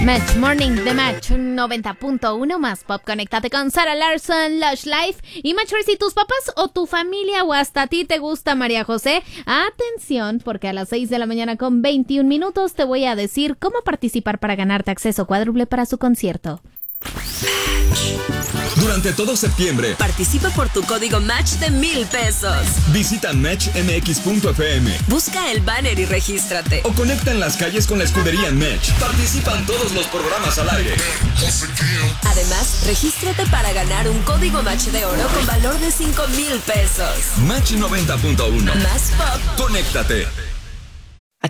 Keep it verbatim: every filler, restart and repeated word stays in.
Match Morning de Match noventa punto uno más Pop. Conéctate con Sarah Larson, Lush Life. Y Match, si tus papás o tu familia o hasta a ti te gusta María José, atención, porque a las seis de la mañana con veintiún minutos te voy a decir cómo participar para ganarte acceso cuádruple para su concierto. Durante todo septiembre, participa por tu código Match de mil pesos. Visita match m x punto f m. Busca el banner y regístrate. O conecta en las calles con la escudería Match. Participan todos los programas al aire. Además, regístrate para ganar un código Match de oro con valor de cinco mil pesos. Match noventa punto uno. Más pop. Conéctate.